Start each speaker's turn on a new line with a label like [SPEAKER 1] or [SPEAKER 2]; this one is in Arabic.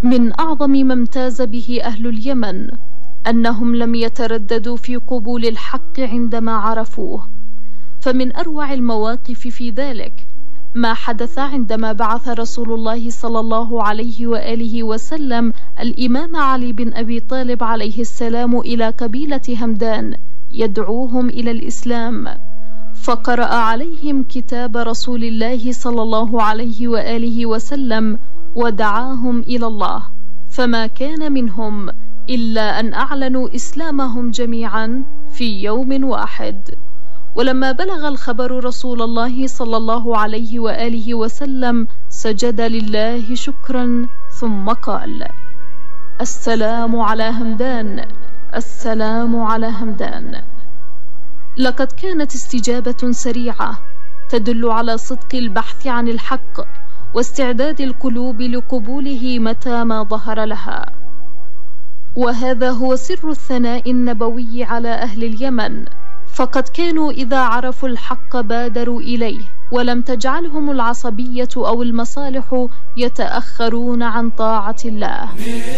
[SPEAKER 1] من أعظم ما امتاز به أهل اليمن أنهم لم يترددوا في قبول الحق عندما عرفوه، فمن أروع المواقف في ذلك ما حدث عندما بعث رسول الله صلى الله عليه وآله وسلم الإمام علي بن أبي طالب عليه السلام إلى قبيلة همدان يدعوهم إلى الإسلام، فقرأ عليهم كتاب رسول الله صلى الله عليه وآله وسلم ودعاهم إلى الله، فما كان منهم إلا أن أعلنوا إسلامهم جميعا في يوم واحد. ولما بلغ الخبر رسول الله صلى الله عليه وآله وسلم سجد لله شكرا ثم قال: السلام على همدان، السلام على همدان. لقد كانت استجابة سريعة تدل على صدق البحث عن الحق واستعداد القلوب لقبوله متى ما ظهر لها، وهذا هو سر الثناء النبوي على أهل اليمن، فقد كانوا إذا عرفوا الحق بادروا إليه، ولم تجعلهم العصبية أو المصالح يتأخرون عن طاعة الله.